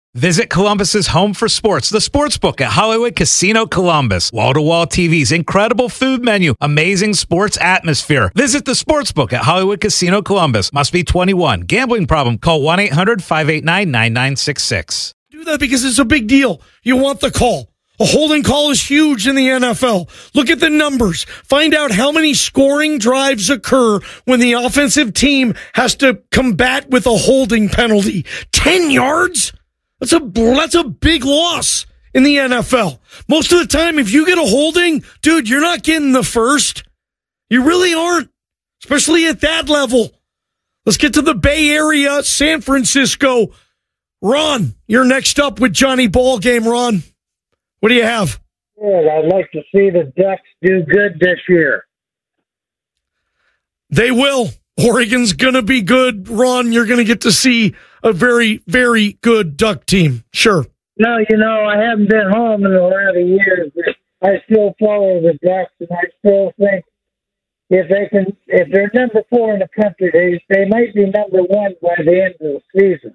Visit Columbus's home for sports, the Sportsbook at Hollywood Casino Columbus. Wall-to-wall TVs, incredible food menu, amazing sports atmosphere. Visit the Sportsbook at Hollywood Casino Columbus. Must be 21. Gambling problem? Call 1-800-589-9966. Do that because it's a big deal. You want the call. A holding call is huge in the NFL. Look at the numbers. Find out how many scoring drives occur when the offensive team has to combat with a holding penalty. 10 yards? That's a big loss in the NFL. Most of the time, if you get a holding, dude, you're not getting the first. You really aren't, especially at that level. Let's get to the Bay Area, San Francisco. Ron, you're next up with Johnny Ballgame. Ron, what do you have? Good. I'd like to see the Ducks do good this year. They will. Oregon's going to be good. Ron, you're going to get to see a very, very good Duck team. Sure. No, I haven't been home in a lot of years, but I still follow the Ducks, and I still think if they're number 4 in the country, they might be number 1 by the end of the season.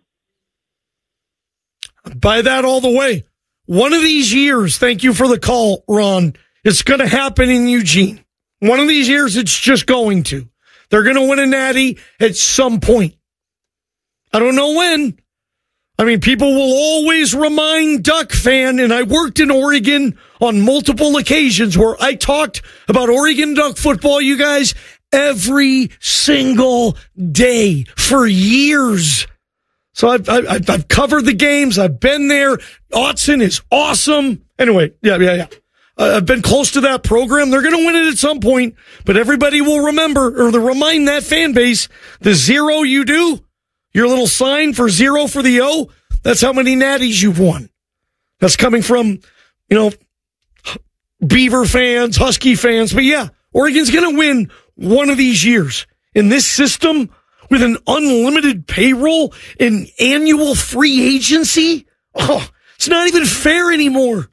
Buy that all the way. One of these years, thank you for the call, Ron, it's going to happen in Eugene. One of these years, it's just going to. They're going to win a natty at some point. I don't know when. I mean, people will always remind Duck fan, and I worked in Oregon on multiple occasions where I talked about Oregon Duck football, you guys, every single day for years. So I've covered the games. I've been there. Autzen is awesome. Anyway, yeah. I've been close to that program. They're going to win it at some point, but everybody will remember or remind that fan base the 0 you do, your little sign for 0 for the O. That's how many natties you've won. That's coming from, Beaver fans, Husky fans. But yeah, Oregon's going to win one of these years in this system. With an unlimited payroll and annual free agency? Oh, it's not even fair anymore.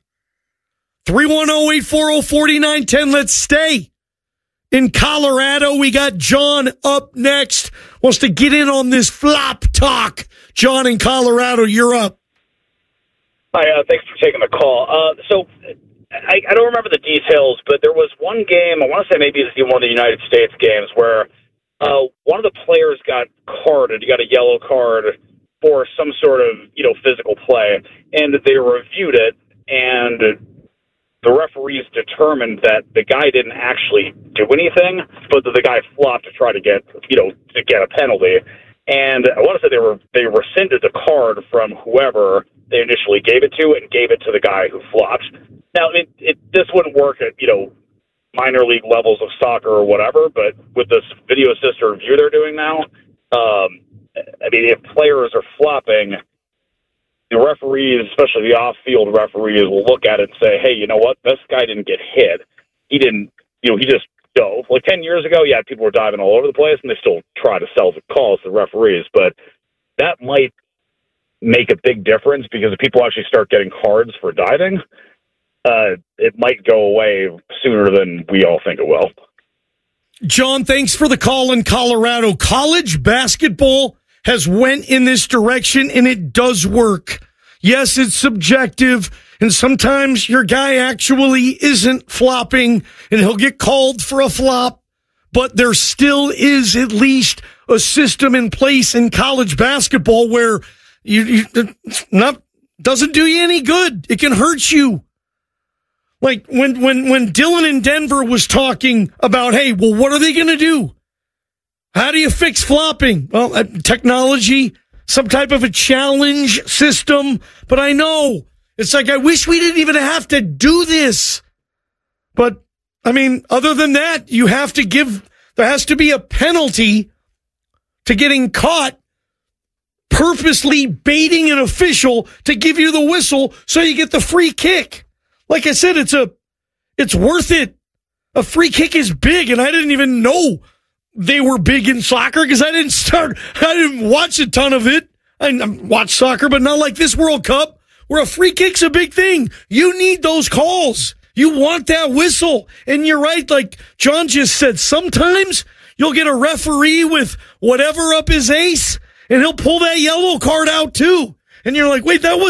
310-840-4910. Let's stay in Colorado. We got John up next. Wants to get in on this flop talk. John in Colorado, you're up. Hi, thanks for taking the call. So I don't remember the details, but there was one game, I want to say maybe it's one of the United States games, where one of the players got carded. He got a yellow card for some sort of, physical play, and they reviewed it, and the referees determined that the guy didn't actually do anything, but that the guy flopped to try to get, to get a penalty. And I want to say they rescinded the card from whoever they initially gave it to and gave it to the guy who flopped. Now, this wouldn't work at, minor league levels of soccer or whatever, but with this video assisted review they're doing now, if players are flopping, the referees, especially the off-field referees, will look at it and say, hey, you know what? This guy didn't get hit. He didn't, he just dove. Like 10 years ago, yeah, people were diving all over the place, and they still try to sell the calls to the referees, but that might make a big difference because if people actually start getting cards for diving, it might go away sooner than we all think it will. John, thanks for the call in Colorado. College basketball has went in this direction, and it does work. Yes, it's subjective, and sometimes your guy actually isn't flopping, and he'll get called for a flop, but there still is at least a system in place in college basketball where doesn't do you any good. It can hurt you. Like when Dylan in Denver was talking about, hey, well, what are they going to do? How do you fix flopping? Well, technology, some type of a challenge system. But I know it's like, I wish we didn't even have to do this. But other than that, there has to be a penalty to getting caught purposely baiting an official to give you the whistle so you get the free kick. Like I said, it's worth it. A free kick is big, and I didn't even know they were big in soccer because I didn't watch a ton of it. I watch soccer, but not like this World Cup where a free kick's a big thing. You need those calls. You want that whistle. And you're right, like John just said, sometimes you'll get a referee with whatever up his ace, and he'll pull that yellow card out too. And you're like, wait, that